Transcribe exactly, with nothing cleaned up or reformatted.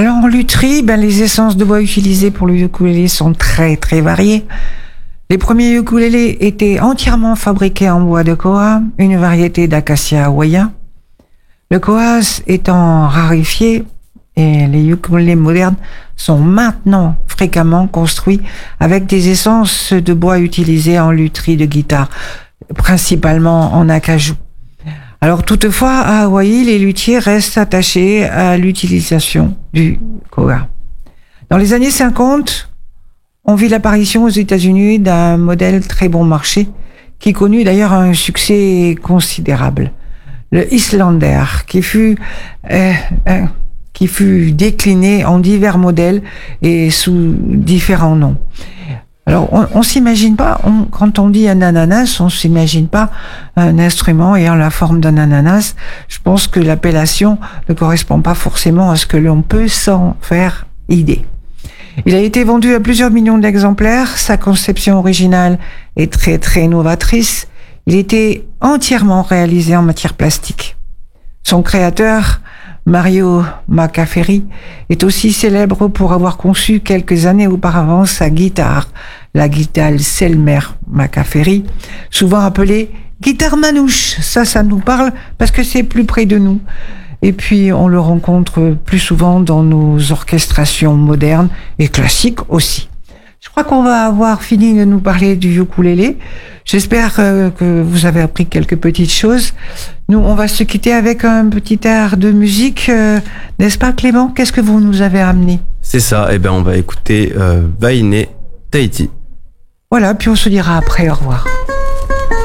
Alors en lutherie, ben, les essences de bois utilisées pour le ukulélé sont très très variées. Les premiers ukulélés étaient entièrement fabriqués en bois de koa, une variété d'acacia hawaïen. Le koa étant raréfié, et les ukulélés modernes sont maintenant fréquemment construits avec des essences de bois utilisées en lutherie de guitare, principalement en acajou. Alors toutefois, à Hawaï, les luthiers restent attachés à l'utilisation du koa. Dans les années cinquante, on vit l'apparition aux États-Unis d'un modèle très bon marché, qui connut d'ailleurs un succès considérable. Le Islander, qui fut, euh, euh, qui fut décliné en divers modèles et sous différents noms. Alors, on, on s'imagine pas, on, quand on dit un ananas, on s'imagine pas un instrument ayant la forme d'un ananas. Je pense que l'appellation ne correspond pas forcément à ce que l'on peut s'en faire idée. Il a été vendu à plusieurs millions d'exemplaires. Sa conception originale est très très novatrice. Il était entièrement réalisé en matière plastique. Son créateur, Mario Macaferri, est aussi célèbre pour avoir conçu quelques années auparavant sa guitare, la guitare Selmer Macaferri, souvent appelée guitare manouche. Ça, ça nous parle parce que c'est plus près de nous. Et puis, on le rencontre plus souvent dans nos orchestrations modernes et classiques aussi. Je crois qu'on va avoir fini de nous parler du ukulélé. J'espère euh, que vous avez appris quelques petites choses. Nous, on va se quitter avec un petit air de musique, euh, n'est-ce pas Clément? Qu'est-ce que vous nous avez amené? C'est ça, eh ben on va écouter euh, Vainé Tahiti. Voilà, puis on se dira après au revoir.